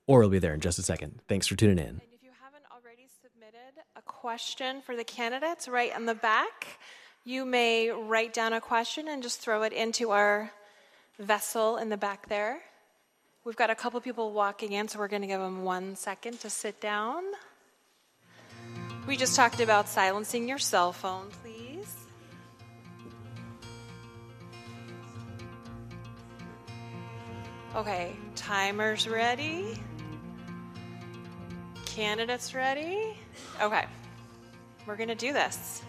Or it'll be there in just a second. Thanks for tuning in. And if you haven't already submitted a question for the candidates right in the back, you may write down a question and just throw it into our vessel in the back there. We've got a couple people walking in, so we're going to give them 1 second to sit down. We just talked about silencing your cell phone, please. Okay, timer's ready. Candidates ready? Okay, we're going to do this.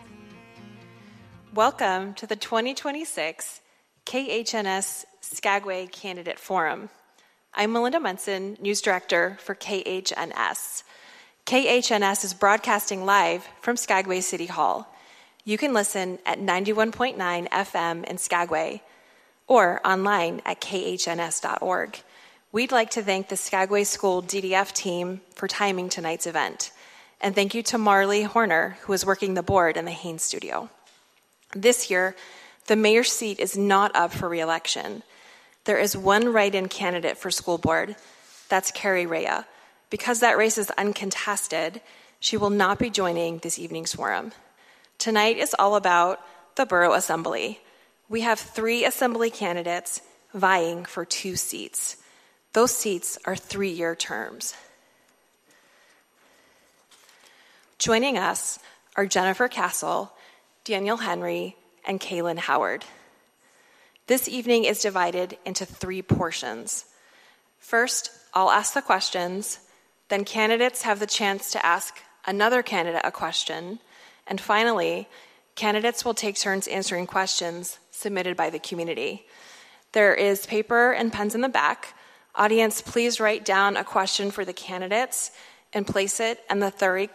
Welcome to the 2026 KHNS Skagway Candidate Forum. I'm Melinda Munson, News Director for KHNS. KHNS is broadcasting live from Skagway City Hall. You can listen at 91.9 FM in Skagway or online at khns.org. We'd like to thank the Skagway School DDF team for timing tonight's event. And thank you to Marley Horner, who is working the board in the Haines studio. This year, the mayor's seat is not up for re-election. There is one write-in candidate for school board. That's Carrie Rea. Because that race is uncontested, she will not be joining this evening's forum. Tonight is all about the Borough Assembly. We have 3 assembly candidates vying for 2 seats. Those seats are 3-year terms. Joining us are Jennifer Castle, Daniel Henry, and Kaylin Howard. This evening is divided into 3 portions. First, I'll ask the questions, then candidates have the chance to ask another candidate a question, and finally, candidates will take turns answering questions submitted by the community. There is paper and pens in the back. Audience, please write down a question for the candidates and place it in the thoroughly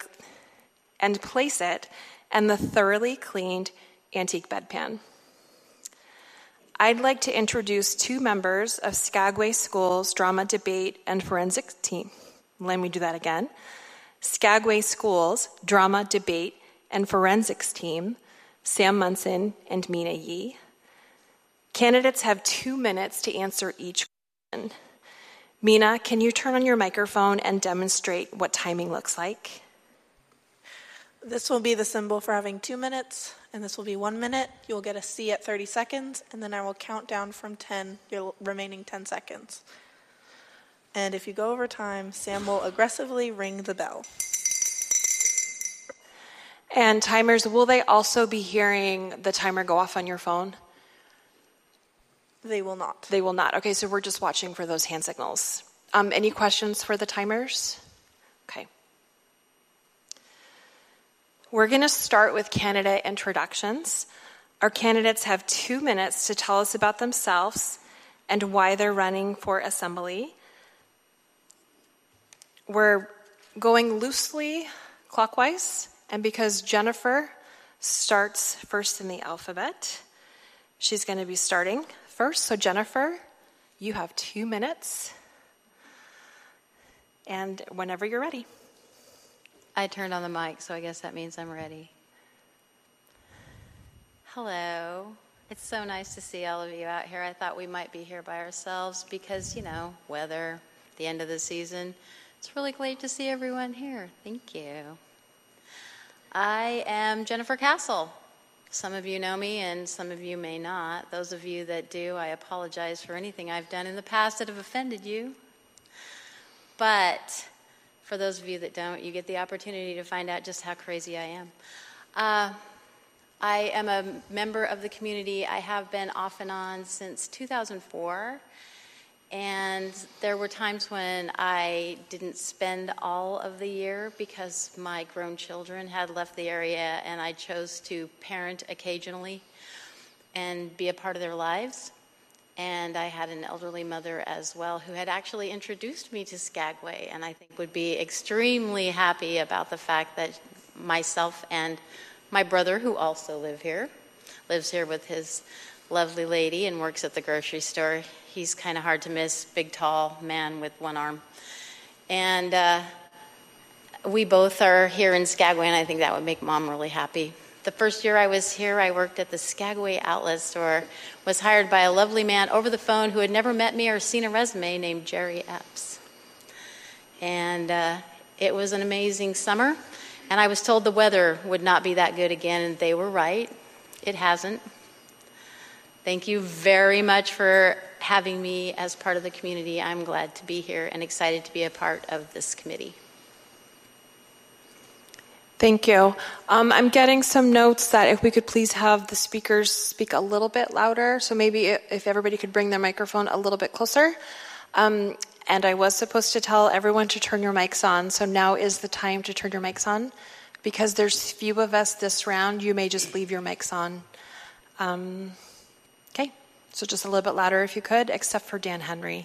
cleaned antique bedpan. I'd like to introduce 2 members of Skagway School's Drama Debate and Forensics team. Let me do that again. Skagway School's Drama Debate and Forensics team, Sam Munson and Mina Yee. Candidates have 2 minutes to answer each question. Mina, can you turn on your microphone and demonstrate what timing looks like? This will be the symbol for having 2 minutes, and this will be 1 minute. You'll get a C at 30 seconds, and then I will count down from 10, your remaining 10 seconds. And if you go over time, Sam will aggressively ring the bell. And timers, will they also be hearing the timer go off on your phone? They will not. They will not. Okay, so we're just watching for those hand signals. Any questions for the timers? Okay. We're going to start with candidate introductions. Our candidates have 2 minutes to tell us about themselves and why they're running for assembly. We're going loosely clockwise, and because Jennifer starts first in the alphabet, she's going to be starting first. So Jennifer, you have 2 minutes, and whenever you're ready. I turned on the mic, so I guess that means I'm ready. Hello. It's so nice to see all of you out here. I thought we might be here by ourselves because, weather, the end of the season. It's really great to see everyone here. Thank you. I am Jennifer Castle. Some of you know me and some of you may not. Those of you that do, I apologize for anything I've done in the past that have offended you. But for those of you that don't, you get the opportunity to find out just how crazy I am. I am a member of the community. I have been off and on since 2004. And there were times when I didn't spend all of the year because my grown children had left the area and I chose to parent occasionally and be a part of their lives. And I had an elderly mother as well who had actually introduced me to Skagway and I think would be extremely happy about the fact that myself and my brother, who also lives here with his lovely lady and works at the grocery store. He's kind of hard to miss, big, tall man with one arm. And we both are here in Skagway, and I think that would make Mom really happy. The first year I was here, I worked at the Skagway Outlet Store, was hired by a lovely man over the phone who had never met me or seen a resume named Jerry Epps. and it was an amazing summer. And I was told the weather would not be that good again, and they were right. It hasn't. Thank you very much for having me as part of the community. I'm glad to be here and excited to be a part of this committee. Thank you. I'm getting some notes that if we could please have the speakers speak a little bit louder, so maybe if everybody could bring their microphone a little bit closer. And I was supposed to tell everyone to turn your mics on, so now is the time to turn your mics on. Because there's few of us this round, you may just leave your mics on. Okay, so just a little bit louder if you could, except for Dan Henry.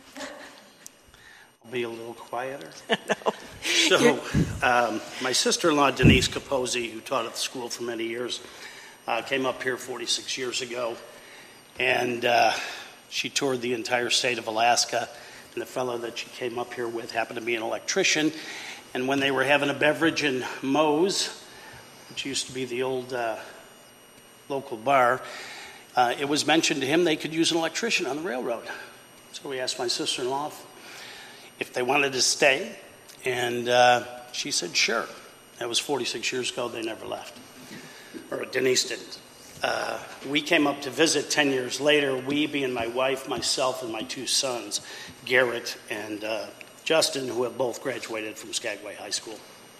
I'll be a little quieter. No. So, my sister-in-law, Denise Capozzi, who taught at the school for many years, came up here 46 years ago, and she toured the entire state of Alaska, and the fellow that she came up here with happened to be an electrician, and when they were having a beverage in Moe's, which used to be the old local bar, it was mentioned to him they could use an electrician on the railroad. So we asked my sister-in-law if they wanted to stay, and she said sure. That was 46 years ago. They never left, or Denise didn't. We came up to visit 10 years later, we being my wife, myself, and my two sons, Garrett and Justin, who have both graduated from Skagway High School.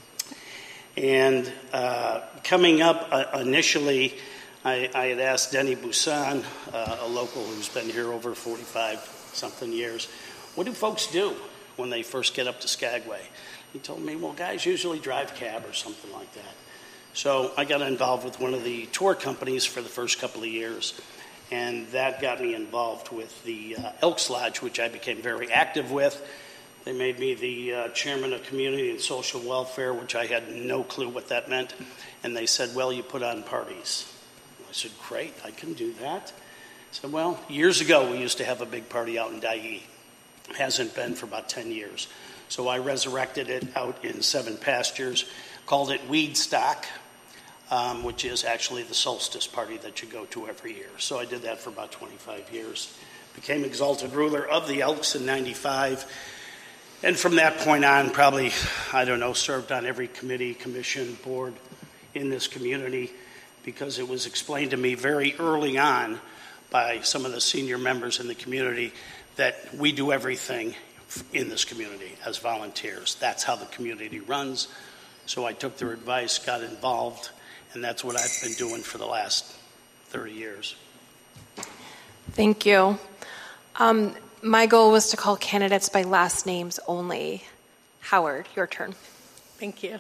And coming up initially, I had asked Denny Busan, a local who's been here over 45-something years, what do folks do when they first get up to Skagway? He told me, well, guys usually drive cab or something like that. So I got involved with one of the tour companies for the first couple of years, and that got me involved with the Elks Lodge, which I became very active with. They made me the chairman of community and social welfare, which I had no clue what that meant. And they said, well, you put on parties. I said, great, I can do that. I said, well, years ago we used to have a big party out in Dyea. Hasn't been for about 10 years. So I resurrected it out in Seven Pastures, called it Weedstock, which is actually the solstice party that you go to every year. So I did that for about 25 years. Became exalted ruler of the Elks in 95. And from that point on, probably, served on every committee, commission, board in this community, because it was explained to me very early on by some of the senior members in the community that we do everything in this community as volunteers. That's how the community runs. So I took their advice, got involved, and that's what I've been doing for the last 30 years. Thank you. My goal was to call candidates by last names only. Howard, your turn. Thank you.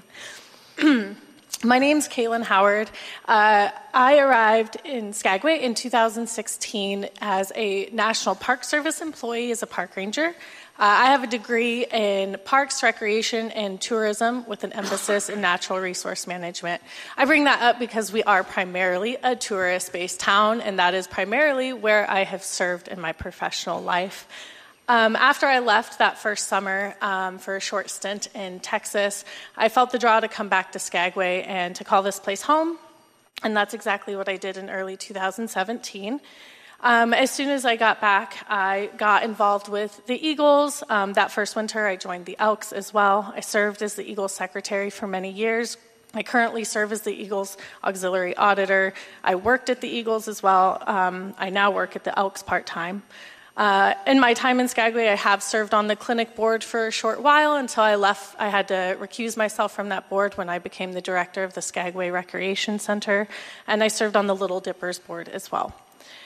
My name's Kaylin Howard. I arrived in Skagway in 2016 as a National Park Service employee as a park ranger. I have a degree in parks, recreation, and tourism with an emphasis in natural resource management. I bring that up because we are primarily a tourist-based town, and that is primarily where I have served in my professional life. After I left that first summer for a short stint in Texas, I felt the draw to come back to Skagway and to call this place home, and that's exactly what I did in early 2017. As soon as I got back, I got involved with the Eagles. That first winter, I joined the Elks as well. I served as the Eagles secretary for many years. I currently serve as the Eagles auxiliary auditor. I worked at the Eagles as well. I now work at the Elks part-time. In my time in Skagway, I have served on the clinic board for a short while until I left. I had to recuse myself from that board when I became the director of the Skagway Recreation Center, and I served on the Little Dippers board as well.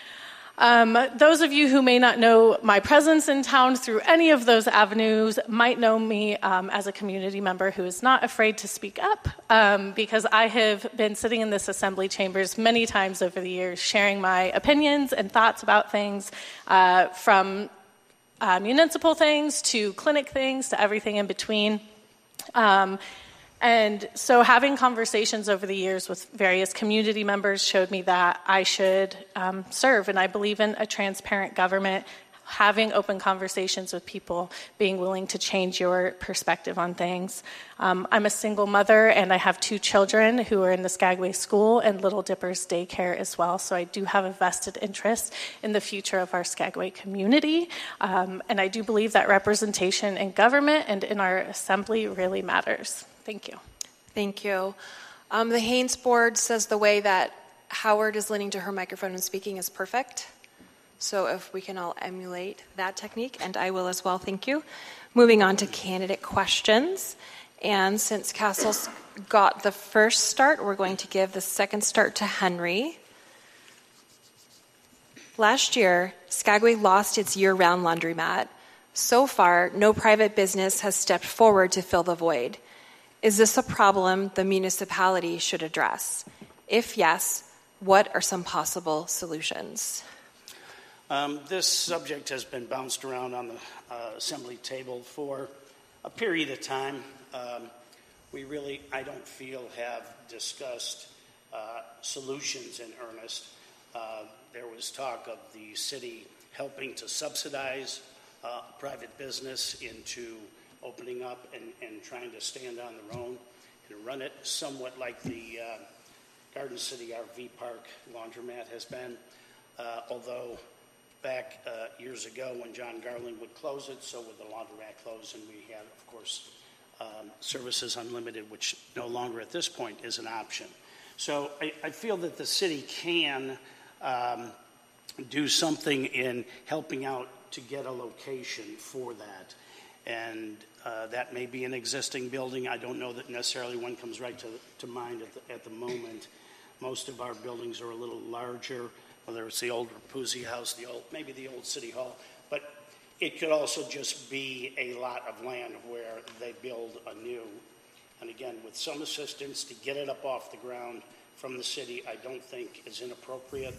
Those of you who may not know my presence in town through any of those avenues might know me as a community member who is not afraid to speak up, because I have been sitting in this assembly chambers many times over the years sharing my opinions and thoughts about things, from municipal things to clinic things to everything in between. And so having conversations over the years with various community members showed me that I should serve, and I believe in a transparent government having open conversations with people, being willing to change your perspective on things. I'm a single mother, and I have 2 children who are in the Skagway School and Little Dippers Daycare as well, so I do have a vested interest in the future of our Skagway community, and I do believe that representation in government and in our assembly really matters. Thank you. Thank you. The Haynes board says the way that Howard is leaning to her microphone and speaking is perfect. So if we can all emulate that technique, and I will as well, thank you. Moving on to candidate questions. And since Castle's got the first start, we're going to give the second start to Henry. Last year, Skagway lost its year-round laundromat. So far, no private business has stepped forward to fill the void. Is this a problem the municipality should address? If yes, what are some possible solutions? This subject has been bounced around on the assembly table for a period of time. We really, I don't feel, have discussed solutions in earnest. There was talk of the city helping to subsidize private business into opening up and trying to stand on their own and run it somewhat like the Garden City RV Park laundromat has been, although back years ago when John Garland would close it, so would the laundromat close, and we had, of course, Services Unlimited, which no longer at this point is an option. So I feel that the city can do something in helping out to get a location for that. And that may be an existing building. I don't know that necessarily one comes right to mind at the moment. Most of our buildings are a little larger, whether it's the old Rapuzzi House, maybe the old City Hall. But it could also just be a lot of land where they build anew. And again, with some assistance to get it up off the ground from the city, I don't think is inappropriate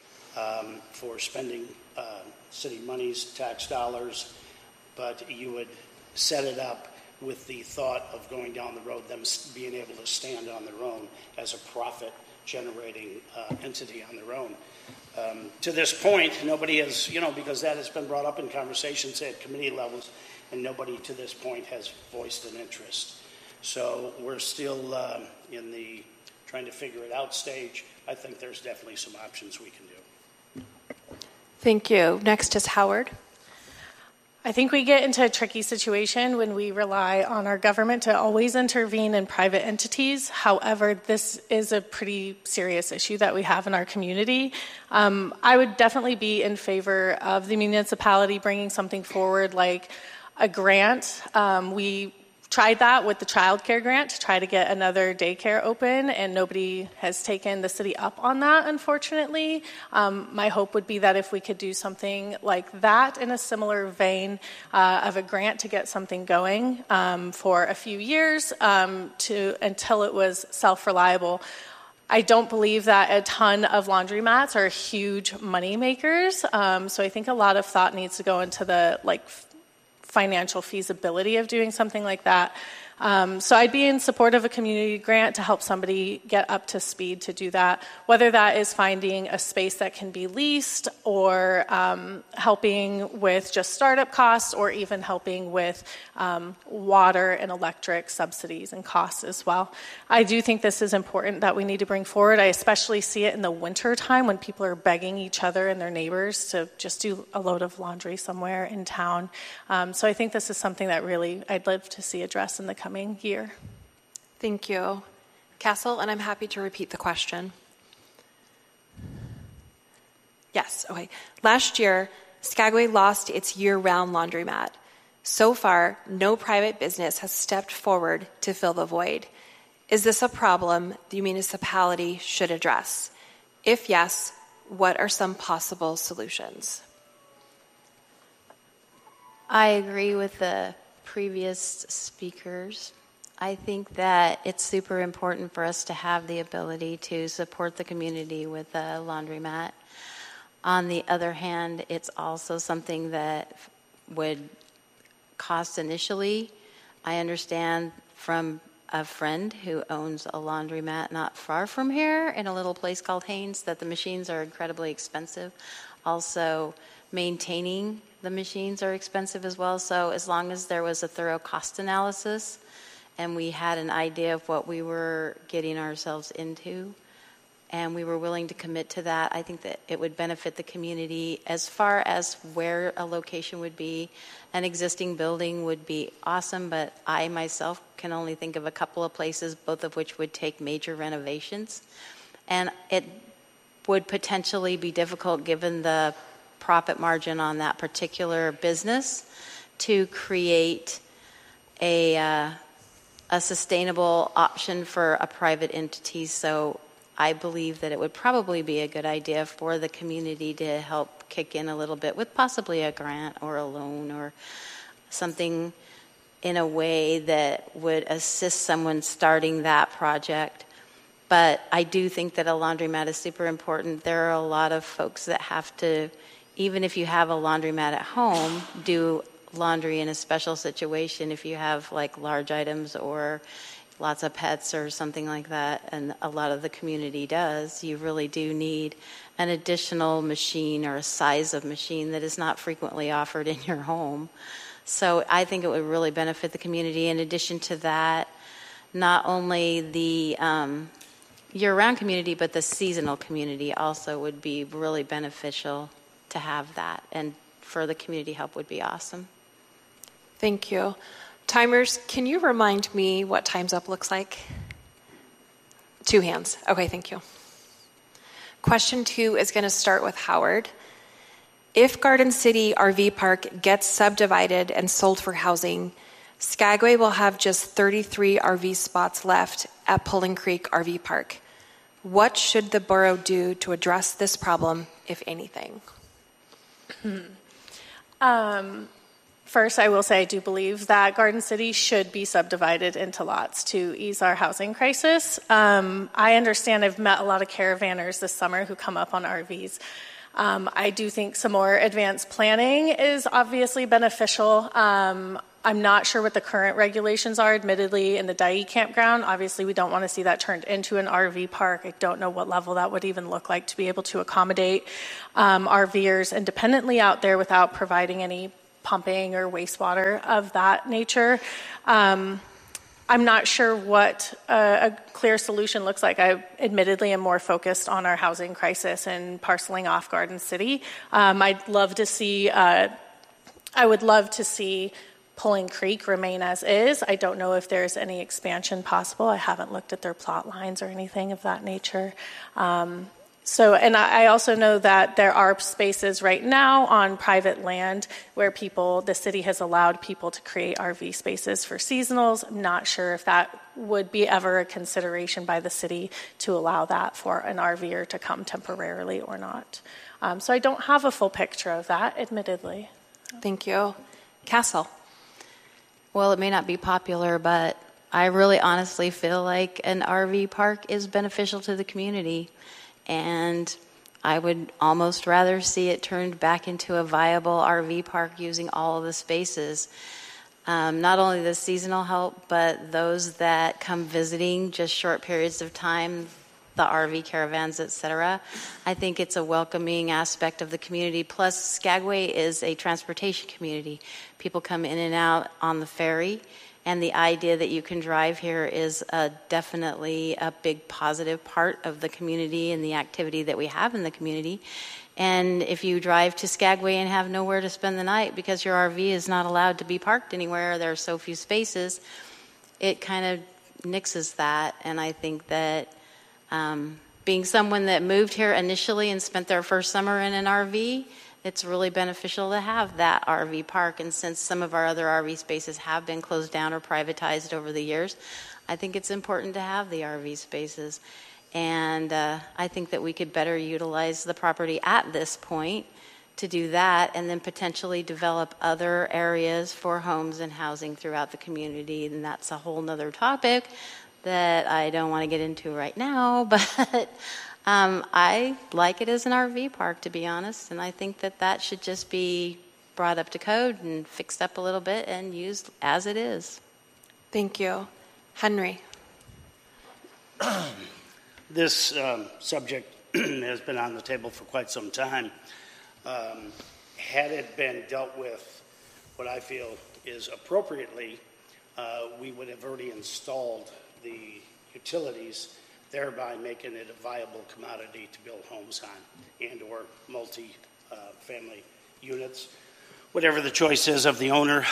for spending city monies, tax dollars. But you would set it up with the thought of going down the road, them being able to stand on their own as a profit-generating entity on their own. To this point, nobody has, because that has been brought up in conversations at committee levels, and nobody to this point has voiced an interest. So we're still in the trying to figure it out stage. I think there's definitely some options we can do. Thank you. Next is Howard. I think we get into a tricky situation when we rely on our government to always intervene in private entities. However, this is a pretty serious issue that we have in our community. I would definitely be in favor of the municipality bringing something forward like a grant. We tried that with the child care grant to try to get another daycare open, and nobody has taken the city up on that, unfortunately. My hope would be that if we could do something like that in a similar vein of a grant to get something going for a few years until it was self-reliable. I don't believe that a ton of laundromats are huge money makers, so I think a lot of thought needs to go into the financial feasibility of doing something like that. So I'd be in support of a community grant to help somebody get up to speed to do that, whether that is finding a space that can be leased or helping with just startup costs or even helping with water and electric subsidies and costs as well. I do think this is important that we need to bring forward. I especially see it in the winter time when people are begging each other and their neighbors to just do a load of laundry somewhere in town. So I think this is something that really I'd love to see addressed in the coming year. Thank you. Castle, and I'm happy to repeat the question. Yes, okay. Last year, Skagway lost its year-round laundromat. So far, no private business has stepped forward to fill the void. Is this a problem the municipality should address? If yes, what are some possible solutions? I agree with the previous speakers. I think that it's super important for us to have the ability to support the community with a laundromat. On the other hand, it's also something that would cost initially. I understand from a friend who owns a laundromat not far from here in a little place called Haynes that the machines are incredibly expensive. Also, maintaining the machines are expensive as well. So as long as there was a thorough cost analysis and we had an idea of what we were getting ourselves into, and we were willing to commit to that, I think that it would benefit the community. As far as where a location would be, an existing building would be awesome, but I myself can only think of a couple of places, both of which would take major renovations. And it would potentially be difficult, given the profit margin on that particular business, to create a sustainable option for a private entity. So I believe that it would probably be a good idea for the community to help kick in a little bit with possibly a grant or a loan or something in a way that would assist someone starting that project. But I do think that a laundromat is super important. There are a lot of folks that have to, even if you have a laundromat at home, do laundry in a special situation if you have like large items or lots of pets or something like that, and a lot of the community does. You really do need an additional machine or a size of machine that is not frequently offered in your home. So I think it would really benefit the community. In addition to that, not only the year-round community, but the seasonal community also would be really beneficial to have that, and for the community help would be awesome. Thank you. Timers, can you remind me what Time's Up looks like? 2 hands. Okay, thank you. Question 2 is going to start with Howard. If Garden City RV Park gets subdivided and sold for housing, Skagway will have just 33 RV spots left at Pulling Creek RV Park. What should the borough do to address this problem, if anything? First, I will say I do believe that Garden City should be subdivided into lots to ease our housing crisis. I understand I've met a lot of caravanners this summer who come up on RVs. I do think some more advanced planning is obviously beneficial. I'm not sure what the current regulations are, admittedly, in the Dyea campground. Obviously, we don't want to see that turned into an RV park. I don't know what level that would even look like to be able to accommodate RVers independently out there without providing any pumping or wastewater of that nature. I'm not sure what a clear solution looks like. I admittedly am more focused on our housing crisis and parceling off Garden City. I would love to see Pulling Creek remain as is. I don't know if there's any expansion possible. I haven't looked at their plot lines or anything of that nature. And I also know that there are spaces right now on private land where the city has allowed people to create RV spaces for seasonals. I'm not sure if that would be ever a consideration by the city to allow that for an RVer to come temporarily or not. So I don't have a full picture of that, admittedly. Thank you. Castle. Well, it may not be popular, but I really honestly feel like an RV park is beneficial to the community. And I would almost rather see it turned back into a viable RV park using all of the spaces. Not only the seasonal help, but those that come visiting just short periods of time, the RV caravans, etc. I think it's a welcoming aspect of the community. Plus, Skagway is a transportation community. People come in and out on the ferry. And the idea that you can drive here is definitely a big positive part of the community and the activity that we have in the community. And if you drive to Skagway and have nowhere to spend the night because your RV is not allowed to be parked anywhere, there are so few spaces, it kind of nixes that. And I think that being someone that moved here initially and spent their first summer in an RV, it's really beneficial to have that RV park. And since some of our other RV spaces have been closed down or privatized over the years, I think it's important to have the RV spaces. And I think that we could better utilize the property at this point to do that, and then potentially develop other areas for homes and housing throughout the community. And that's a whole nother topic that I don't want to get into right now, but I like it as an RV park, to be honest, and I think that that should just be brought up to code and fixed up a little bit and used as it is. Thank you. Henry. This subject has been on the table for quite some time. had it been dealt with what I feel is appropriately, we would have already installed the utilities, thereby making it a viable commodity to build homes on and or multi-family units, whatever the choice is of the owner.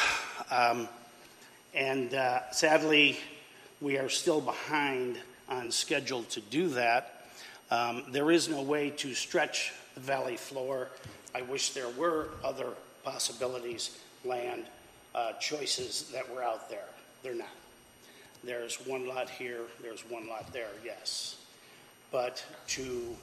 Sadly, we are still behind on schedule to do that. There is no way to stretch the valley floor. I wish there were other possibilities, land choices that were out there. They're not. There's one lot here, there's one lot there, yes. But to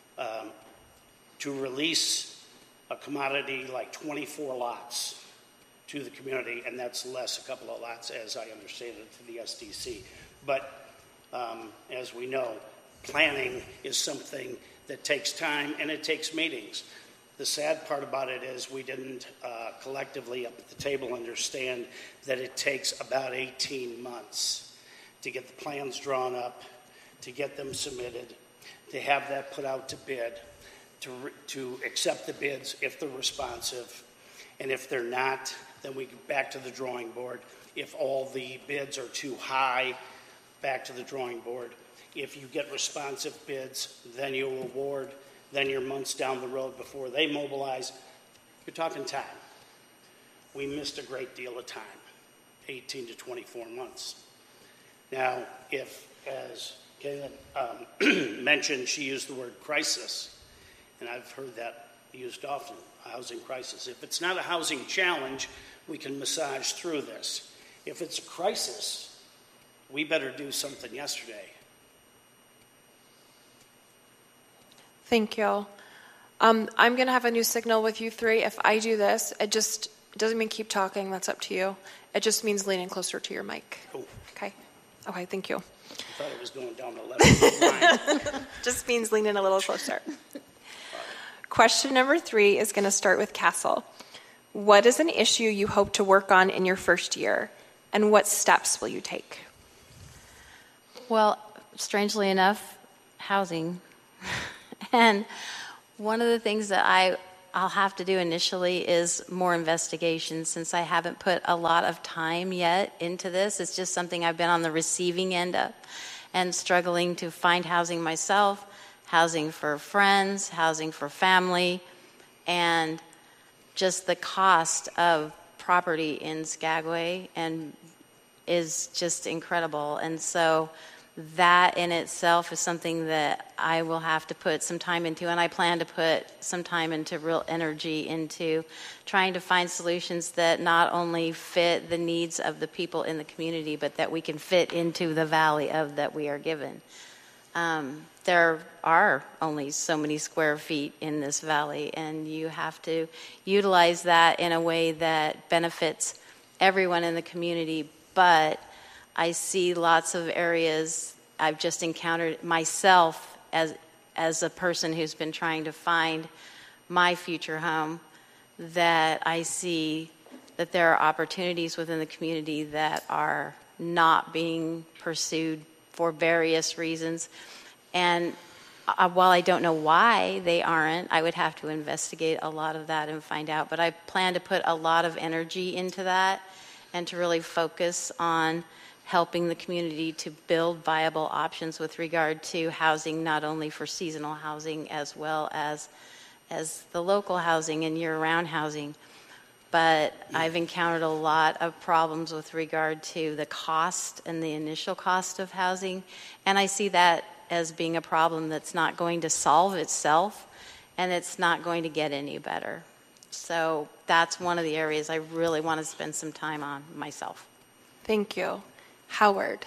release a commodity like 24 lots to the community, and that's less a couple of lots, as I understand it, to the SDC. But as we know, planning is something that takes time and it takes meetings. The sad part about it is we didn't collectively up at the table understand that it takes about 18 months to get the plans drawn up, to get them submitted, to have that put out to bid, to accept the bids if they're responsive, and if they're not, then we get back to the drawing board. If all the bids are too high, back to the drawing board. If you get responsive bids, then you award. Then you're months down the road before they mobilize. You're talking time. We missed a great deal of time, 18 to 24 months. Now, if, as Kayla mentioned, she used the word crisis, and I've heard that used often, a housing crisis. If it's not a housing challenge, we can massage through this. If it's a crisis, we better do something yesterday. Thank you. I'm going to have a new signal with you three. If I do this, it doesn't mean keep talking. That's up to you. It just means leaning closer to your mic. Oh. Okay? Okay, thank you. I thought it was going down the left line. Just means leaning a little closer. Question number 3 is going to start with Castle. What is an issue you hope to work on in your first year, and what steps will you take? Well, strangely enough, housing. And one of the things that I'll have to do initially is more investigation, since I haven't put a lot of time yet into this. It's just something I've been on the receiving end of and struggling to find housing myself, housing for friends, housing for family, and just the cost of property in Skagway and is just incredible. And so that in itself is something that I will have to put some time into, and I plan to put some time into real energy into trying to find solutions that not only fit the needs of the people in the community, but that we can fit into the valley of that we are given. There are only so many square feet in this valley, and you have to utilize that in a way that benefits everyone in the community. But I see lots of areas I've just encountered myself as a person who's been trying to find my future home, that I see that there are opportunities within the community that are not being pursued for various reasons. And while I don't know why they aren't, I would have to investigate a lot of that and find out. But I plan to put a lot of energy into that and to really focus on helping the community to build viable options with regard to housing, not only for seasonal housing as well as the local housing and year-round housing. But I've encountered a lot of problems with regard to the cost and the initial cost of housing, and I see that as being a problem that's not going to solve itself, and it's not going to get any better. So that's one of the areas I really want to spend some time on myself. Thank you. Howard.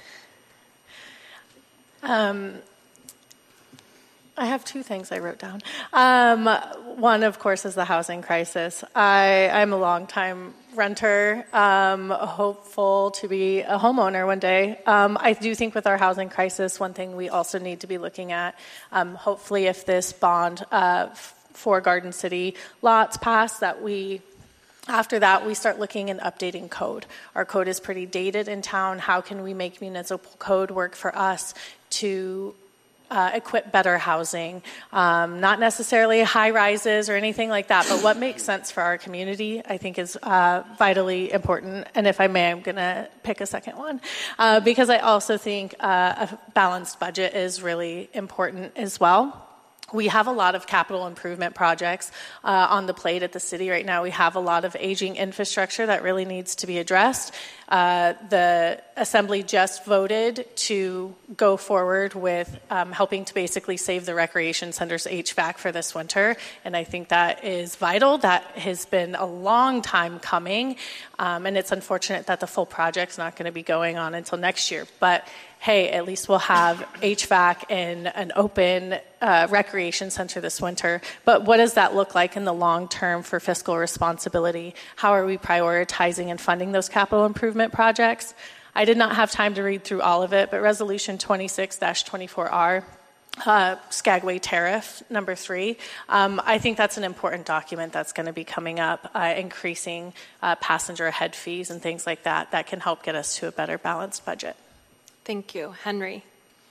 I have 2 things I wrote down. One, of course, is the housing crisis. I'm a longtime renter, hopeful to be a homeowner one day. I do think with our housing crisis, one thing we also need to be looking at, hopefully if this bond for Garden City lots pass, that after that, we start looking and updating code. Our code is pretty dated in town. How can we make municipal code work for us to equip better housing, not necessarily high rises or anything like that, but what makes sense for our community, I think, is vitally important. And if I may, I'm going to pick a second one, because I also think a balanced budget is really important as well. We have a lot of capital improvement projects on the plate at the city right now. We have a lot of aging infrastructure that really needs to be addressed. The Assembly just voted to go forward with helping to basically save the recreation center's HVAC for this winter, and I think that is vital. That has been a long time coming, and it's unfortunate that the full project's not going to be going on until next year. But hey, at least we'll have HVAC in an open recreation center this winter. But what does that look like in the long term for fiscal responsibility? How are we prioritizing and funding those capital improvement projects? I did not have time to read through all of it, but Resolution 26-24R, Skagway Tariff, number 3, I think that's an important document that's going to be coming up, increasing passenger head fees and things like that, that can help get us to a better balanced budget. Thank you. Henry.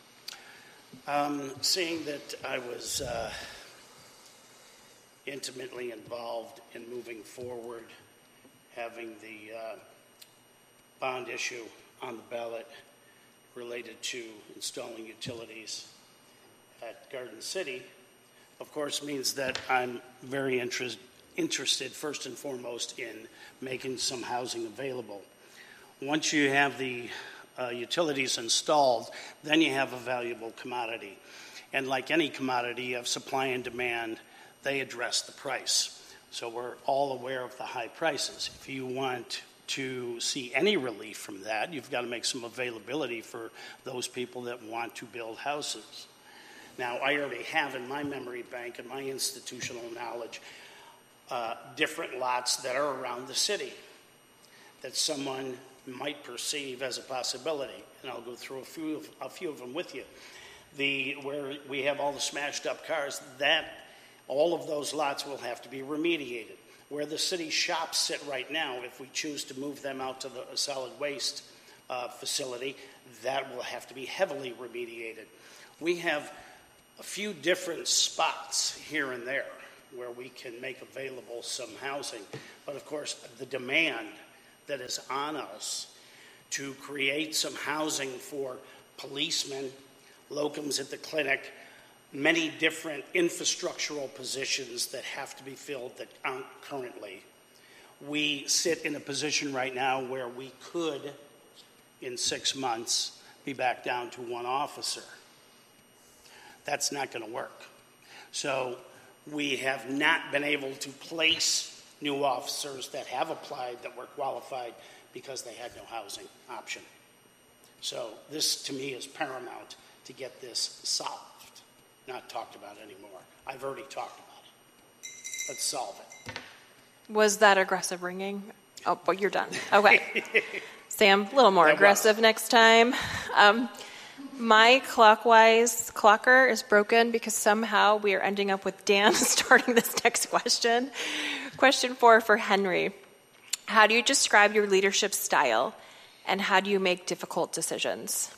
Seeing that I was intimately involved in moving forward, having the bond issue on the ballot related to installing utilities at Garden City, of course, means that I'm very interested, first and foremost, in making some housing available. Once you have the utilities installed, then you have a valuable commodity. And like any commodity, you have supply and demand. They address the price. So we're all aware of the high prices. If you want to see any relief from that, you've got to make some availability for those people that want to build houses. Now, I already have in my memory bank and my institutional knowledge different lots that are around the city that someone might perceive as a possibility, and I'll go through a few of them with you. Where we have all the smashed up cars, all of those lots will have to be remediated. Where the city shops sit right now, if we choose to move them out to the solid waste facility, that will have to be heavily remediated. We have a few different spots here and there where we can make available some housing, but of course the demand that is on us to create some housing for policemen, locums at the clinic, many different infrastructural positions that have to be filled that aren't currently. We sit in a position right now where we could, in 6 months, be back down to 1 officer. That's not going to work. So we have not been able to place new officers that have applied that were qualified because they had no housing option. So this, to me, is paramount to get this solved, not talked about anymore. I've already talked about it. Let's solve it. Was that aggressive ringing? Oh, but you're done. Okay. Sam, a little more aggressive next time. My clockwise clocker is broken because somehow we are ending up with Dan starting this next question. Question 4 for Henry. How do you describe your leadership style, and how do you make difficult decisions?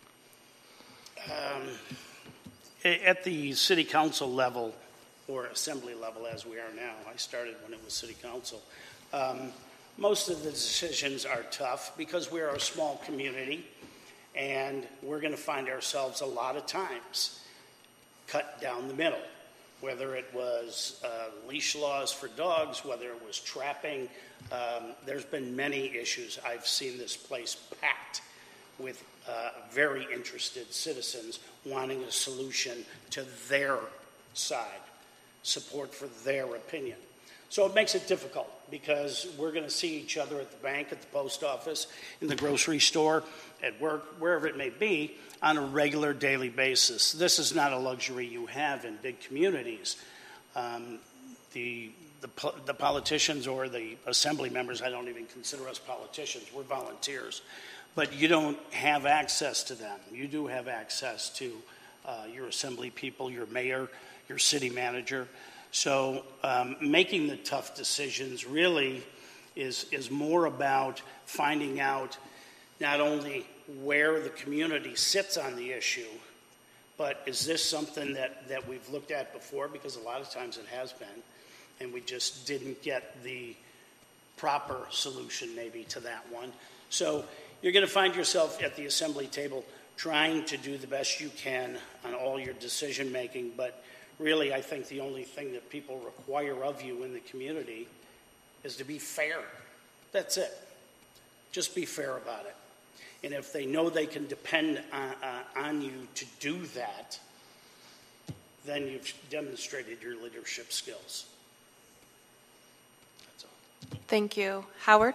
At the city council level, or assembly level as we are now, I started when it was city council, most of the decisions are tough because we're a small community, and we're going to find ourselves a lot of times cut down the middle, whether it was leash laws for dogs, whether it was trapping. There's been many issues. I've seen this place packed with very interested citizens wanting a solution to their side, support for their opinion. So it makes it difficult because we're going to see each other at the bank, at the post office, in the grocery store, at work, wherever it may be, on a regular daily basis. This is not a luxury you have in big communities. The politicians or the assembly members, I don't even consider us politicians, we're volunteers, but you don't have access to them. You do have access to your assembly people, your mayor, your city manager. So making the tough decisions really is more about finding out not only where the community sits on the issue, But is this something that we've looked at before? Because a lot of times it has been, and we just didn't get the proper solution maybe to that one. So you're going to find yourself at the assembly table trying to do the best you can on all your decision making, but really I think the only thing that people require of you in the community is to be fair. That's it. Just be fair about it. And if they know they can depend on you to do that, then you've demonstrated your leadership skills. That's all. Thank you. Howard?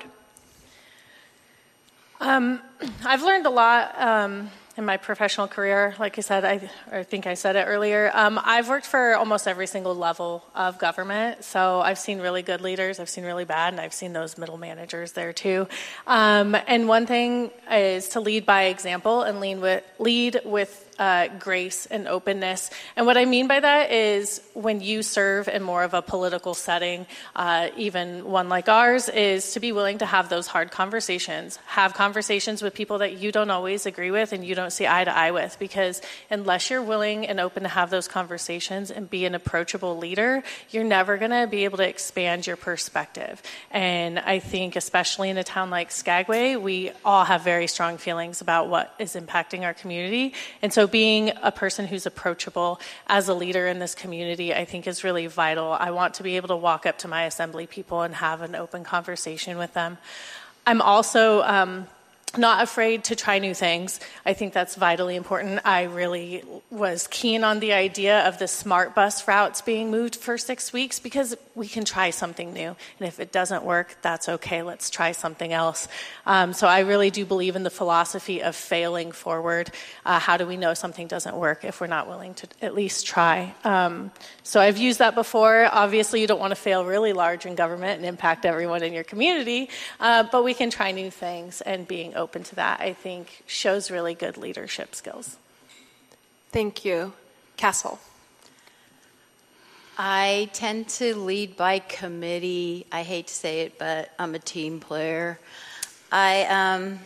I've learned a lot in my professional career. Like I said, I think I said it earlier. I've worked for almost every single level of government, so I've seen really good leaders, I've seen really bad, and I've seen those middle managers there too. And one thing is to lead by example and lead with grace and openness. And what I mean by that is when you serve in more of a political setting, even one like ours, is to be willing to have those hard conversations. Have conversations with people that you don't always agree with and you don't see eye to eye with, because unless you're willing and open to have those conversations and be an approachable leader, you're never going to be able to expand your perspective. And I think especially in a town like Skagway, we all have very strong feelings about what is impacting our community. And so being a person who's approachable as a leader in this community, I think, is really vital. I want to be able to walk up to my assembly people and have an open conversation with them. I'm also not afraid to try new things. I think that's vitally important. I really was keen on the idea of the smart bus routes being moved for 6 weeks because we can try something new. And if it doesn't work, that's okay. Let's try something else. So I really do believe in the philosophy of failing forward. How do we know something doesn't work if we're not willing to at least try? So I've used that before. Obviously, you don't want to fail really large in government and impact everyone in your community, but we can try new things, and being open to that, I think, shows really good leadership skills. Thank you. Castle? I tend to lead by committee. I hate to say it, but I'm a team player. I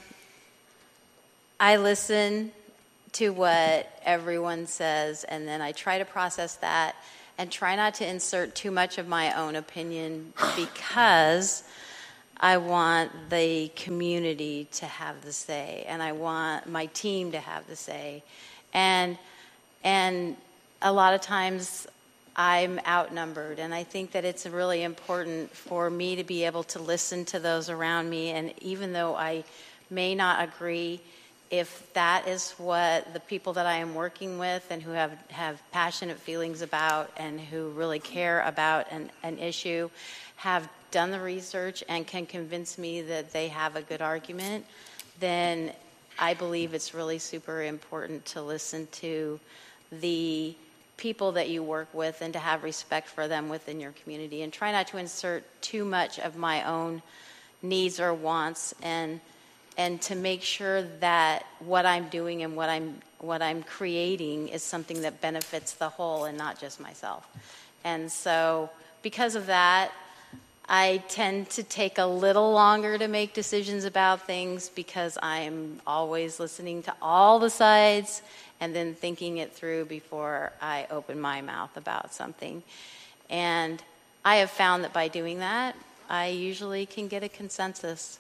listen to what everyone says, and then I try to process that and try not to insert too much of my own opinion, because I want the community to have the say, and I want my team to have the say. And a lot of times I'm outnumbered, and I think that it's really important for me to be able to listen to those around me, and even though I may not agree, if that is what the people that I am working with and who have passionate feelings about and who really care about an issue have done the research and can convince me that they have a good argument, then I believe it's really super important to listen to the people that you work with and to have respect for them within your community, and try not to insert too much of my own needs or wants, and to make sure that what I'm doing and what I'm creating is something that benefits the whole and not just myself. And so because of that, I tend to take a little longer to make decisions about things, because I'm always listening to all the sides and then thinking it through before I open my mouth about something. And I have found that by doing that, I usually can get a consensus.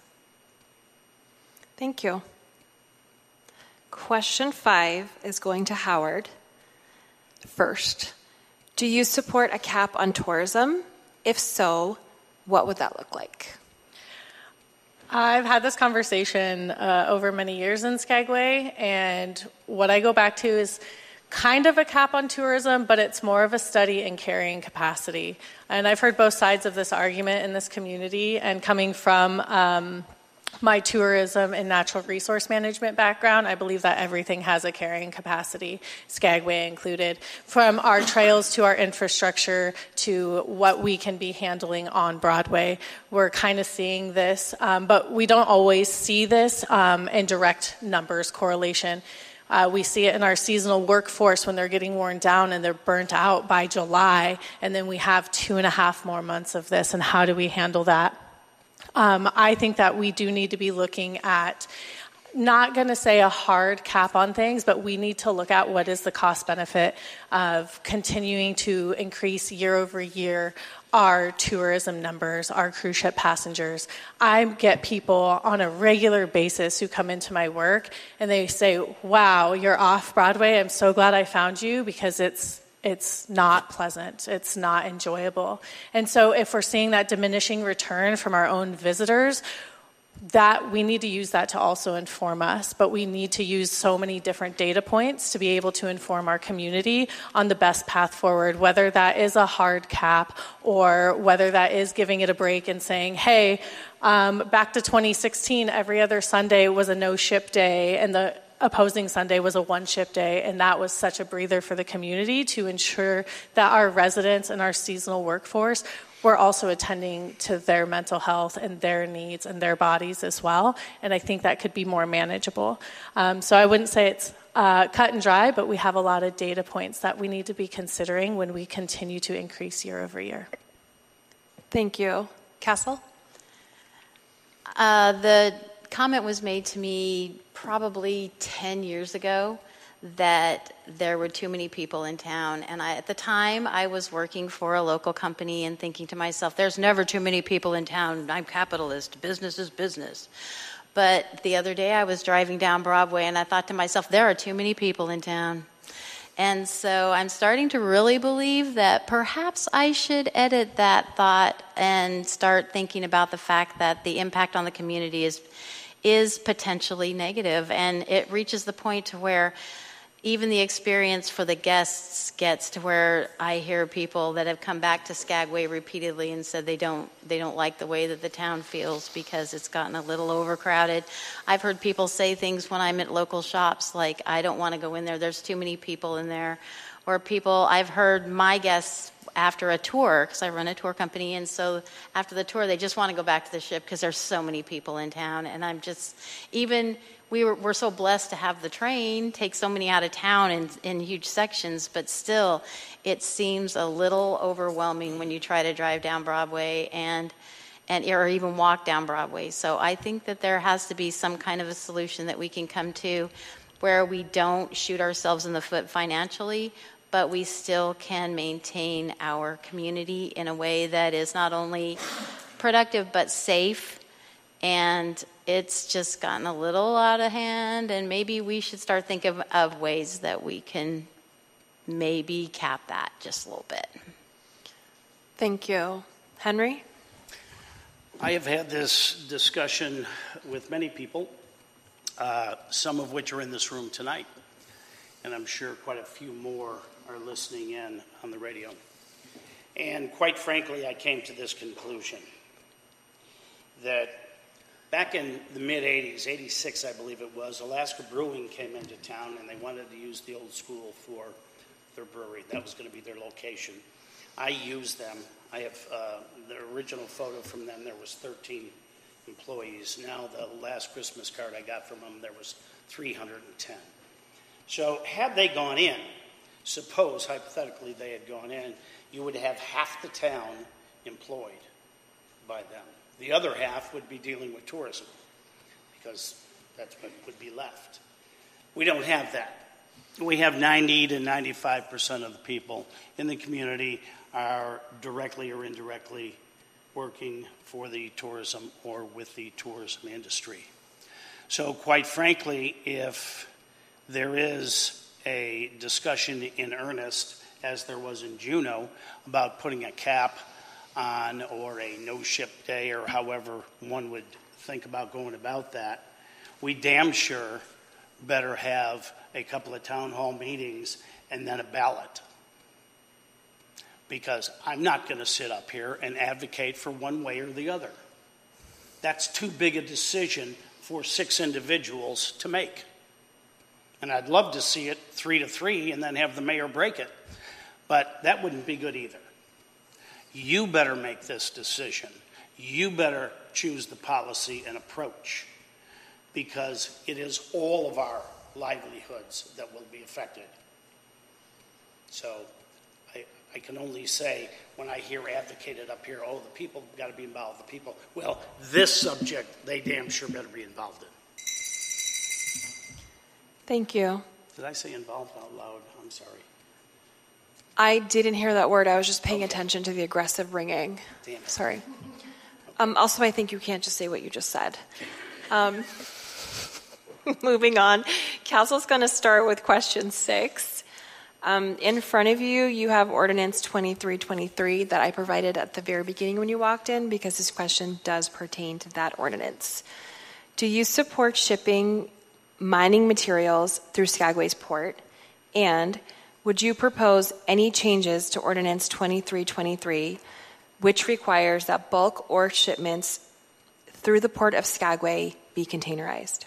Thank you. Question 5 is going to Howard. First, do you support a cap on tourism? If so, what would that look like? I've had this conversation over many years in Skagway, and what I go back to is kind of a cap on tourism, but it's more of a study in carrying capacity. And I've heard both sides of this argument in this community, and coming from my tourism and natural resource management background, I believe that everything has a carrying capacity, Skagway included, from our trails to our infrastructure to what we can be handling on Broadway. We're kind of seeing this, but we don't always see this in direct numbers correlation. We see it in our seasonal workforce when they're getting worn down and they're burnt out by July, and then we have 2.5 more months of this, and how do we handle that? I think that we do need to be looking at not going to say a hard cap on things, but we need to look at what is the cost benefit of continuing to increase year over year our tourism numbers, our cruise ship passengers. I get people on a regular basis who come into my work and they say, wow, you're off Broadway. I'm so glad I found you, because it's not pleasant. It's not enjoyable. And so if we're seeing that diminishing return from our own visitors, that we need to use that to also inform us, but we need to use so many different data points to be able to inform our community on the best path forward, whether that is a hard cap or whether that is giving it a break and saying, hey, back to 2016, every other Sunday was a no-ship day, and the opposing Sunday was a one-ship day, and that was such a breather for the community to ensure that our residents and our seasonal workforce were also attending to their mental health and their needs and their bodies as well. And I think that could be more manageable. So I wouldn't say it's cut and dry, but we have a lot of data points that we need to be considering when we continue to increase year over year. Thank you. Castle? The comment was made to me probably 10 years ago that there were too many people in town. And at the time, I was working for a local company and thinking to myself, there's never too many people in town. I'm capitalist. Business is business. But the other day, I was driving down Broadway, and I thought to myself, there are too many people in town. And so I'm starting to really believe that perhaps I should edit that thought and start thinking about the fact that the impact on the community is potentially negative. And it reaches the point to where even the experience for the guests gets to where I hear people that have come back to Skagway repeatedly and said they don't like the way that the town feels because it's gotten a little overcrowded. I've heard people say things when I'm at local shops like, I don't want to go in there, there's too many people in there. Or I've heard my guests after a tour, because I run a tour company, and so after the tour they just want to go back to the ship because there's so many people in town. And I'm just, we're so blessed to have the train take so many out of town in huge sections, but still it seems a little overwhelming when you try to drive down Broadway or even walk down Broadway. So I think that there has to be some kind of a solution that we can come to where we don't shoot ourselves in the foot financially, but we still can maintain our community in a way that is not only productive but safe. And it's just gotten a little out of hand, and maybe we should start thinking of ways that we can maybe cap that just a little bit. Thank you. Henry? I have had this discussion with many people, some of which are in this room tonight, and I'm sure quite a few more are listening in on the radio. And quite frankly, I came to this conclusion that back in the mid-'80s, 86 I believe it was, Alaska Brewing came into town and they wanted to use the old school for their brewery. That was going to be their location. I used them. I have the original photo from them. There was 13 employees. Now the last Christmas card I got from them, there was 310. So had they gone in, suppose hypothetically they had gone in, you would have half the town employed by them. The other half would be dealing with tourism because that's what would be left. We don't have that. We have 90 to 95% of the people in the community are directly or indirectly working for the tourism or with the tourism industry. So quite frankly, if there is a discussion in earnest, as there was in Juneau, about putting a cap on or a no-ship day or however one would think about going about that, we damn sure better have a couple of town hall meetings and then a ballot. Because I'm not going to sit up here and advocate for one way or the other. That's too big a decision for 6 individuals to make. And I'd love to see it 3-3 and then have the mayor break it. But that wouldn't be good either. You better make this decision. You better choose the policy and approach, because it is all of our livelihoods that will be affected. So I can only say, when I hear advocated up here, oh, the people got to be involved, the people. Well, this subject, they damn sure better be involved in. Thank you. Did I say involved out loud? I'm sorry. I didn't hear that word. I was just paying attention to the aggressive ringing. Damn it. Sorry. Also, I think you can't just say what you just said. Moving on. Council's going to start with question 6. In front of you, you have Ordinance 2323 that I provided at the very beginning when you walked in, because this question does pertain to that ordinance. Do you support shipping mining materials through Skagway's port? And would you propose any changes to Ordinance 2323, which requires that bulk ore shipments through the port of Skagway be containerized?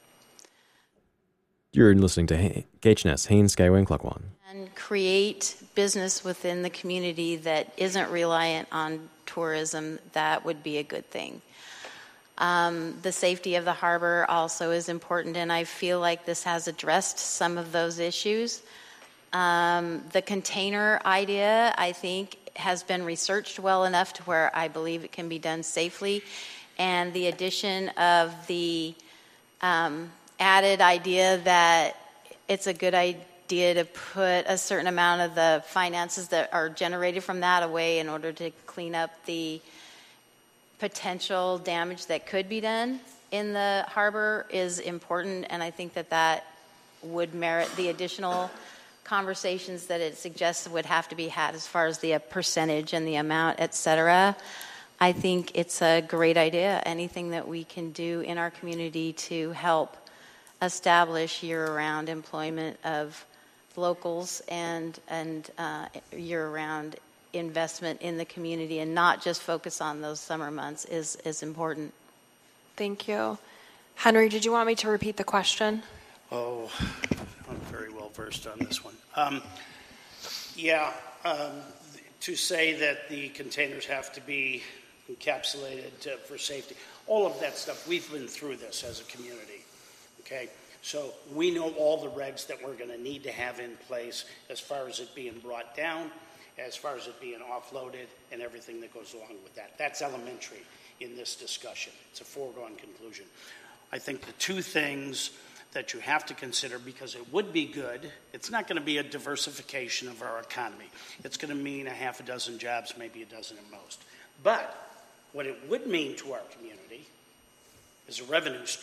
You're listening to KHNS, Haines, Skagway, and Klukwan. And create business within the community that isn't reliant on tourism, that would be a good thing. The safety of the harbor also is important, and I feel like this has addressed some of those issues. The container idea, I think, has been researched well enough to where I believe it can be done safely. And the addition of the added idea that it's a good idea to put a certain amount of the finances that are generated from that away in order to clean up the potential damage that could be done in the harbor is important. And I think that that would merit the additional conversations that it suggests would have to be had as far as the percentage and the amount, et cetera. I think it's a great idea. Anything that we can do in our community to help establish year-round employment of locals and year-round investment in the community and not just focus on those summer months is important. Thank you. Henry, did you want me to repeat the question? Oh, I'm very well versed on this one. To say that the containers have to be encapsulated for safety, all of that stuff, we've been through this as a community, okay? So we know all the regs that we're going to need to have in place as far as it being brought down, as far as it being offloaded, and everything that goes along with that. That's elementary in this discussion. It's a foregone conclusion. I think the two things that you have to consider, because it would be good, it's not going to be a diversification of our economy. It's going to mean a half a dozen jobs, maybe a dozen at most. But what it would mean to our community is a revenue stream.